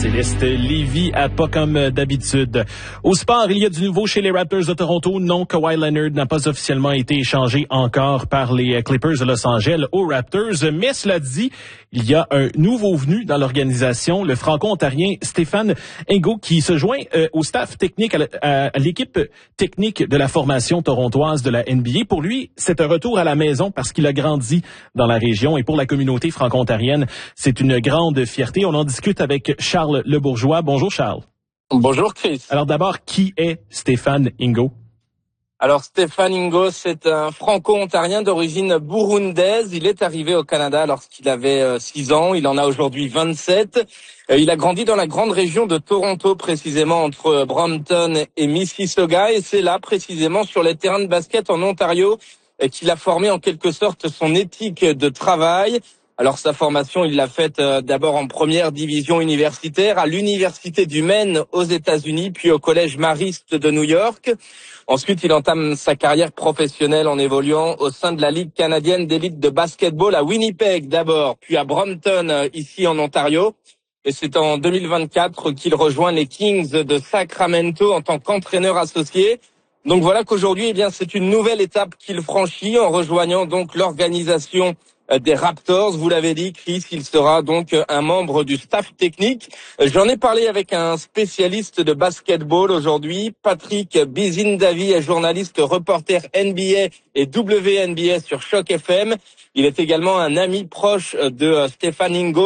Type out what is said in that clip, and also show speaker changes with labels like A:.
A: Céleste Lévy à pas comme d'habitude. Au sport, il y a du nouveau chez les Raptors de Toronto. Non, Kawhi Leonard n'a pas officiellement été échangé encore par les Clippers de Los Angeles aux Raptors. Mais cela dit, il y a un nouveau venu dans l'organisation, le franco-ontarien Stéphane Ingo, qui se joint au staff technique, à l'équipe technique de la formation torontoise de la NBA. Pour lui, c'est un retour à la maison parce qu'il a grandi dans la région et pour la communauté franco-ontarienne, c'est une grande fierté. On en discute avec Charles Lebourgeois. Bonjour Charles.
B: Bonjour Chris.
A: Alors d'abord, qui est Stéphane Ingo?
B: Alors Stéphane Ingo, c'est un franco-ontarien d'origine burundaise. Il est arrivé au Canada lorsqu'il avait 6 ans. Il en a aujourd'hui 27. Il a grandi dans la grande région de Toronto, précisément entre Brampton et Mississauga. Et c'est là, précisément, sur les terrains de basket en Ontario, qu'il a formé en quelque sorte son éthique de travail. Alors sa formation, il l'a faite d'abord en première division universitaire à l'université du Maine aux États-Unis, puis au collège Marist de New York. Ensuite, il entame sa carrière professionnelle en évoluant au sein de la Ligue canadienne d'élite de basketball à Winnipeg d'abord, puis à Brampton ici en Ontario. Et c'est en 2024 qu'il rejoint les Kings de Sacramento en tant qu'entraîneur associé. Donc voilà qu'aujourd'hui, eh bien, c'est une nouvelle étape qu'il franchit en rejoignant donc l'organisation des Raptors. Vous l'avez dit, Chris, il sera donc un membre du staff technique. J'en ai parlé avec un spécialiste de basketball aujourd'hui. Patrick Bizindavi est journaliste, reporter NBA et WNBA sur Choc FM. Il est également un ami proche de Stéphane Ingo.